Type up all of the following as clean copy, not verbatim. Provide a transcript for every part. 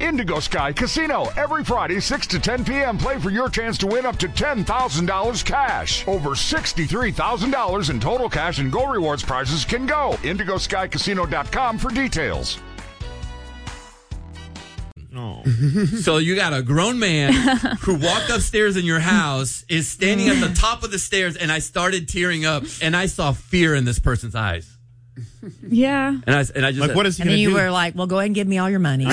Indigo Sky Casino. Every Friday, 6 to 10 p.m. Play for your chance to win up to $10,000 cash. Over $63,000 in total cash and Go Rewards prizes can go. IndigoSkyCasino.com for details. Oh. So you got a grown man who walked upstairs in your house, is standing at the top of the stairs, and I started tearing up, and I saw fear in this person's eyes. Yeah. And I just like, said, what is he and going to then do? you were like, well, go ahead and give me all your money.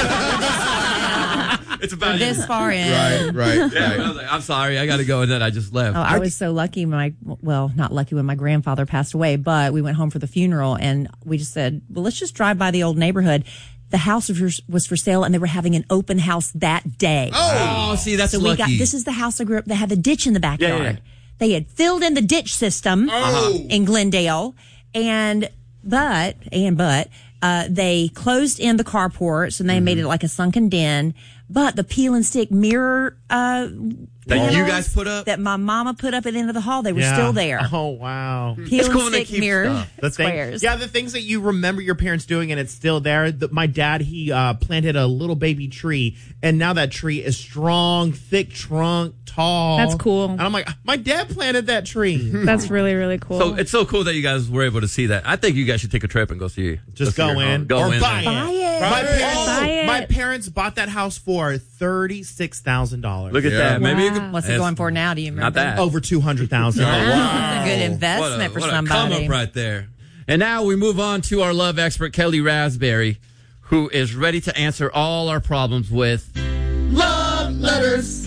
it's about This far in. Right. Yeah, I was like, I'm sorry, I got to go, and then I just left. Oh, I was so lucky not lucky when my grandfather passed away, but we went home for the funeral and we just said, well, let's just drive by the old neighborhood. The house was for sale and they were having an open house that day. Oh, see, that's lucky. This is the house I grew up. They had the ditch in the backyard. Yeah. They had filled in the ditch system in Glendale but they closed in the carports and they made it like a sunken den. But the peel and stick mirror that you guys put up? that my mama put up at the end of the hall, they were still there. Oh, wow. Peel cool and when they stick keep mirror stuff. squares. The things that you remember your parents doing and it's still there. My dad, he planted a little baby tree, and now that tree is strong, thick trunk, tall. That's cool. And I'm like, my dad planted that tree. That's really, really cool. So it's so cool that you guys were able to see that. I think you guys should take a trip and go see. Just go in. Go or in. buy it. Buy it. My parents bought that house for $36,000. Look at that. Maybe you could, What's it going for now? Do you remember? Not that. Over $200,000. That's a good investment for what somebody. a come up right there. And now we move on to our love expert, Kelly Raspberry, who is ready to answer all our problems with Love letters.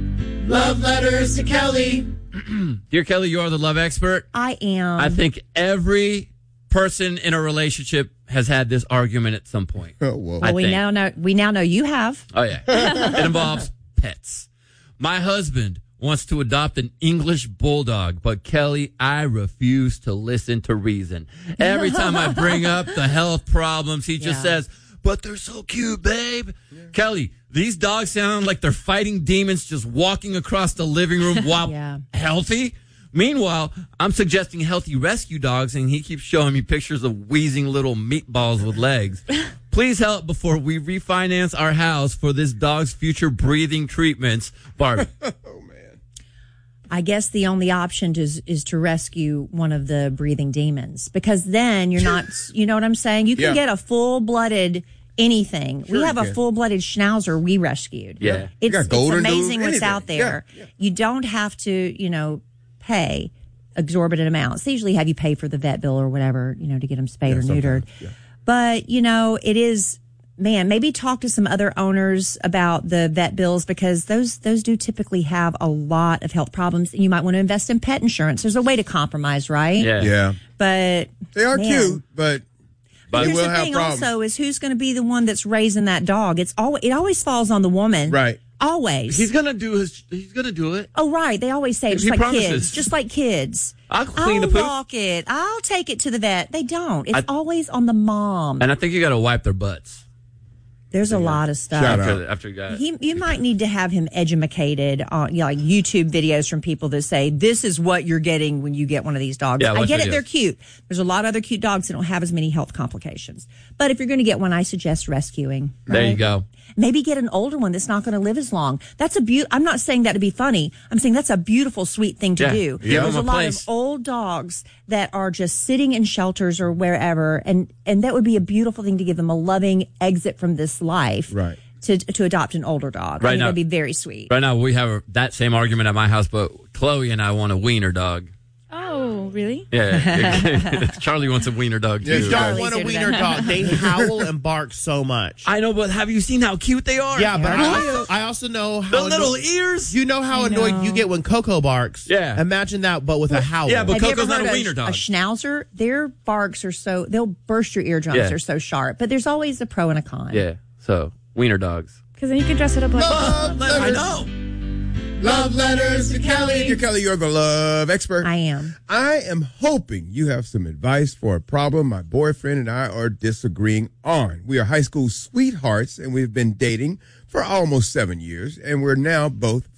Love letters to Kelly. Dear Kelly, you are the love expert. I am. I think every person in a relationship has had this argument at some point. Oh, whoa. I we think. now know you have. Oh, yeah. It involves pets. My husband wants to adopt an English bulldog, but Kelly, I refuse to listen to reason. Every time I bring up the health problems, he just says, but they're so cute, babe. Yeah. Kelly, these dogs sound like they're fighting demons just walking across the living room while healthy. Meanwhile, I'm suggesting healthy rescue dogs, and he keeps showing me pictures of wheezing little meatballs with legs. Please help before we refinance our house for this dog's future breathing treatments. Barbie. Oh, man. I guess the only option is to rescue one of the breathing demons, because then you're not, you know what I'm saying? You can get a full-blooded anything. Sure, we have you a can. full-blooded Schnauzer we rescued. Yeah. It's golden amazing doodle, what's anything. out there. Yeah. You don't have to, pay exorbitant amounts. They usually have you pay for the vet bill or whatever, to get them spayed or neutered. Yeah. But, it is, man, maybe talk to some other owners about the vet bills, because those do typically have a lot of health problems. You might want to invest in pet insurance. There's a way to compromise, right? Yeah. But They are man. cute, but they Here's will the have thing problems. also is who's going to be the one that's raising that dog. It always falls on the woman. Right. Always. He's gonna do it. Oh, right. They always say it, He just like promises. kids. Just like kids. I'll clean the poop. walk it. I'll take it to the vet. They don't. It's always on the mom. And I think you gotta wipe their butts. There's a lot of stuff. Shout out. After you got it. You might need to have him educated on like YouTube videos from people that say this is what you're getting when you get one of these dogs. Yeah, I watch get it, videos. they're cute. There's a lot of other cute dogs that don't have as many health complications. But if you're going to get one, I suggest rescuing. There you right? go. Maybe get an older one that's not going to live as long. That's I'm not saying that to be funny. I'm saying that's a beautiful, sweet thing to Yeah. do. Give There's them a a lot place. of old dogs that are just sitting in shelters or wherever, and that would be a beautiful thing to give them a loving exit from this life. Right. To adopt an older dog. Right I think now- that'd be very sweet. Right now we have that same argument at my house, but Chloe and I want a wiener dog. Oh, really? Yeah. Charlie wants a wiener dog too. Yeah, You don't want a Easier to wiener do. dog. They howl and bark so much. I know, but have you seen how cute they are? Yeah, but I also know how The little ears. You know how annoyed you get when Coco barks. Yeah. Imagine that, but with a howl. Yeah, but Have you Coco's ever not heard a wiener dog. A schnauzer, their barks are they'll burst your eardrums. Yeah. They're so sharp. But there's always a pro and a con. Yeah. So wiener dogs. Because then you can dress it up like I know. Love letters to Kelly. Dear Kelly, you're the love expert. I am. I am hoping you have some advice for a problem my boyfriend and I are disagreeing on. We are high school sweethearts, and we've been dating for almost 7 years, and we're now both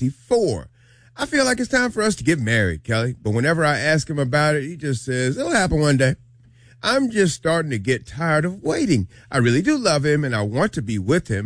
24. I feel like it's time for us to get married, Kelly, but whenever I ask him about it, he just says, it'll happen one day. I'm just starting to get tired of waiting. I really do love him, and I want to be with him.